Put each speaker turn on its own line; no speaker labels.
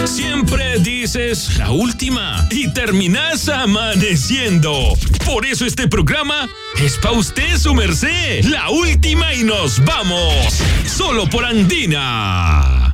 Siempre dices la última y terminas amaneciendo. Por eso este programa es pa' usted, su merced. La última y nos vamos. Solo por Andina.